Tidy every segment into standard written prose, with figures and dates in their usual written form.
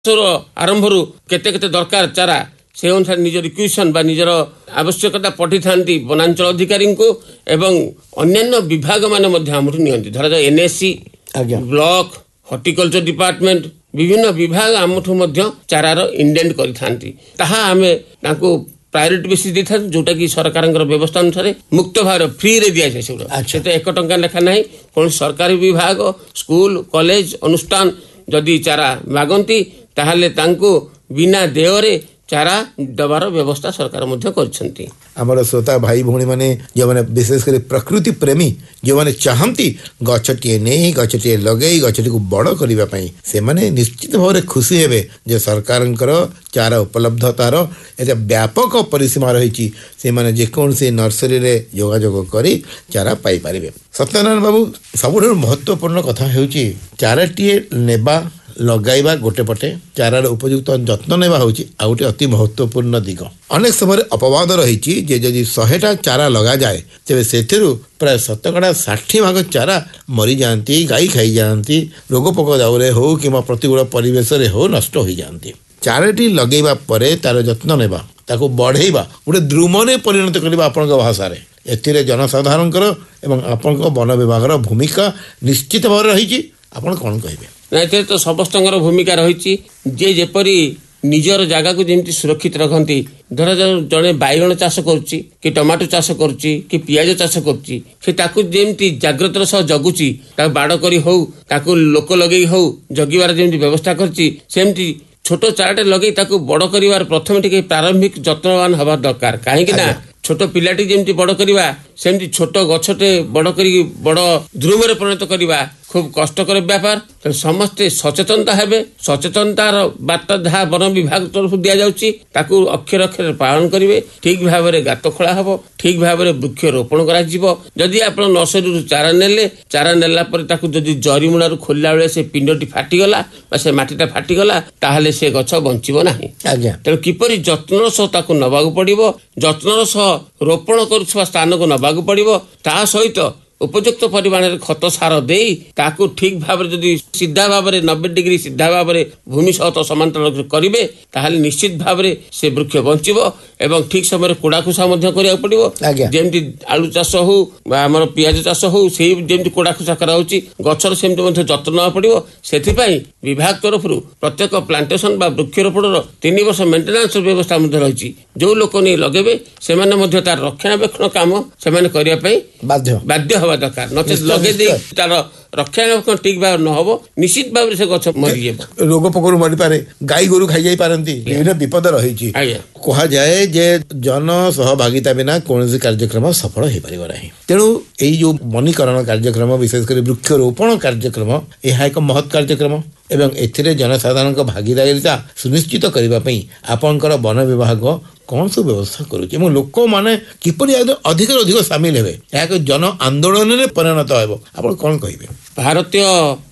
आरंभ केते केते दरकार चारा से अनुसार निज रिक्वेशन बा निजर आवश्यकता पठी थांती वनांचल अधिकारी को एवं अन्यान्य विभाग माने मध्य हमठु नियंती धरा जाय एनएससी ब्लॉक हॉर्टिकल्चर डिपार्टमेंट विभिन्न विभाग हमठु मध्य चारार इंडेंट करि थांती ताहा हमें ताको प्रायोरिटी बेसिस दे था जोटा कि सरकार व्यवस्था अनुसार मुक्त भाव फ्री रे दिया जाए से तो 1 टंका लेखा नहीं कौन सरकारी विभाग स्कूल कॉलेज अनुष्ठान जदि चारा मागंती ताहले तांको बिना देयरे चारा दबार व्यवस्था सरकार मध्य करछंती। हमर श्रोता भाई भौणी माने जो माने विशेष कर प्रकृति प्रेमी जो माने चाहंती गछटिए नहीं गछटिए लगेई गछटी को बड़ करिबा पई से माने निश्चित भाव रे खुशी हेबे जे सरकारनकर चारा उपलब्धतार एटा व्यापक परिसीमा रहिछि से माने जे कोन से नर्सरी रे जोगाजोग करी चारा पाई परिबे। सत्यनारायण बाबू सबुठ महत्वपूर्ण कथा हेउछि चाराटिए नेबा लगाइबा गोटे पटे चारार उपयुक्त जत्न नेबा होछि आ गोटे अति महत्वपूर्ण दिग। अनेक समय अपवाद रहिछि जे जदि 100टा चारा लगा जाए तेबे सेथिरु प्राय 60% चारा मरी जाती गाई खाई जाती रोग पोक दाउरे हो कि प्रतिकूल परिवेश रे हो नष्ट हो जाती। चाराटी लगेइबा परे तार जत्न नेबा ताको बढ़ेइबा गोटे द्रुमने परिणत करबा आपनक भाषा रे एथिरे जनसाधारणकर एवं आपनक वन विभागर भूमिका निश्चित भाव रहिछि। आपण कोन कहिबे? ना तो समस्त भूमिका रही जे जेपरी निजर जगह को जमी सुरक्षित रखती धर जड़े बैगण चाष करुच्ची कि टमाटो चाष करुच्ची कि पियाज चाष करुच्ची से जमी जाग्रतर सह जगुची बाड़ करी हो ताकू लोक लगे हो जगिवार जमी व्यवस्था करची सेमती छोट चाराटे लगे ताकू बड़ करिवार प्रथम टिके प्रारंभिक जत्नवान हवा दरकार कहीं ना छोट पिलाटी जमी बड़ करवा सेमती छोट गछटे बड़ करी बड़ ध्रुव में परिणत करवा खूब कष्टकर व्यापार तो समस्ते सचेतनता हेबे सचेतनतार बार्ता जहाँ वन विभाग तरफ दि जाउची ताकू अक्षर अक्षर पालन करेंगे ठीक भाव में गात खोला हम ठीक भाव में वृक्ष रोपण करी आप नर्सरी चारा नेले चारा नेला जदि जरीमुणा खोलला बेले से पिंडटी फाटीगला से माटीटा फाटीगला ताहले से गछ बंचिबो नाही। तेणु किपरि जत्नर सह ताकू नबाकू पड़िबो जत्नर सह रोपण करुवा स्थान को नबाकू पड़िबो ता सहित उपयुक्त परिमाण खत सार दे ताकू ठीक भाव जदि सीधा भाव 90 डिग्री सीधा भाव भूमि सहित समांतर करेंगे ताहले निश्चित भाव से वृक्ष बंचिबो एवं ठीक समय कोड़ाखुसा करा पड़ो जमी आलू चाष हो आम पियाज चाष हो से जमी कोड़ाखुसा कराऊँगी गचर सेमती जत्न ना पड़ो से विभाग तरफ प्रत्येक प्लांटेशन बा वृक्षरोपण 3 वर्ष मेंटेनेंस व्यवस्था रही जो लोक नहीं लगे से तार रक्षणाबेक्षण काम से बाध्य हवा दरकार नचे लगे दे तार रक्षणाबेक्षण ठीक भाव न हो निश्चित भाव से गछ मरी रोग पोकर मरी पारे गाई गोरु खाई जाई पारंती विभिन्न विपद रही कहा जाए जे जन सहभागिता बिना कौन कार्यक्रम सफल हो पार ना। तेणु यही जो वनीकरण कार्यक्रम विशेषकर वृक्षरोपण कार्यक्रम यह एक महत् कार्यक्रम एवं एथिरे जनसाधारण भागीदारिता सुनिश्चित करने आपणकर वन विभाग कौन सब व्यवस्था करुचे लोक मैंने किपरि अधिक अधिक सामिल हेबे एक जन आंदोलन में परिणत हो आप कौन कहिबे? भारतीय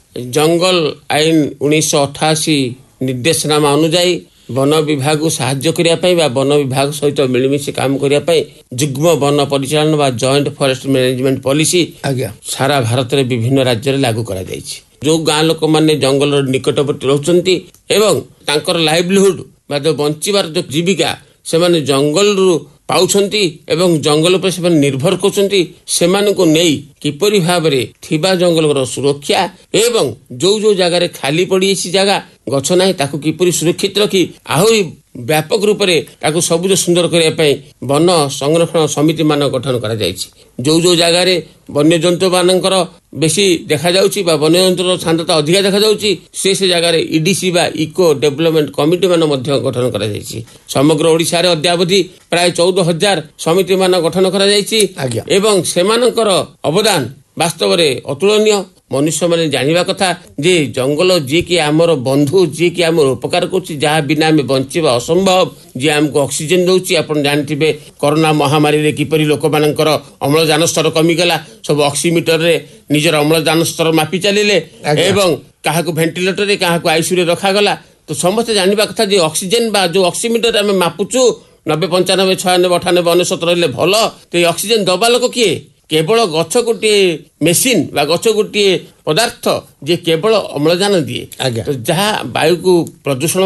जंगल आईन 1988 निर्देशनामा अनुଯାयी वन विभाग को साहाय्य करने वन विभाग सहित मिलमिशि काम करने जुग्म वन परिचालन व जॉइंट फॉरेस्ट मैनेजमेंट पॉलिसी सारा भारत में विभिन्न राज्य में लागू करा जायछि। जो गाँ लोक मैंने जंगल निकटवर्ती रोचंती एवं तांकर लाइवलीहुड जो बंचिबार जो जीविका से माने जंगल पाउछंती एवं जंगल पर से निर्भर करछंती सेमान को नहीं किपरि भाव रे थिबा जंगल सुरक्षा एवं जो जो जगह खाली पड़ी जगह गछ नाही ताकू किपरि सुरक्षित रखी आहुरी व्यापक रूप से ताकू सबुज सुंदर करने वन संरक्षण समिति मान गठन करा जायछि। जो जो जगह वन्य जंतु मानकर बेसी देखा जाउछि बा वन्य जंतुर शांतता अधिक देखा जाउछि से जगह ईडीसी बा इको डेवलपमेंट कमिटी मान मध्य गठन करा जायछि। समग्र ओडिशा रे अद्यावधि प्राय 14,000 समिति मान गठन करा जायछि एवं सेमानकर अवदान वास्तव में अतुलनीय। मनुष्य मैंने जानवा कथा जे जंगल जी की आमर बंधु जी की आम उपकार करा बिना आम बंचवा असंभव जी आमको ऑक्सीजन दौची आप जानते कोरोना महामारी रे किपरि लोक मानकर अम्लजान स्तर कमीगला सब ऑक्सीमीटर रे निजर अम्लजान स्तर मापी चलिले एवं क्या भेंटिलेटर रे क्या आईसीयू रे रखागला तो समस्त जानवा कथा जे ऑक्सीजन बा जो ऑक्सीमीटर आम मापुचु 90 95 96 98 99 रहिले भल तो ऑक्सीजन दबा लोक किए केवल गछ गोटे मेसीन बा गछ गोटे पदार्थ जे केवल अम्लजान दिए तो जहाँ वायु को प्रदूषण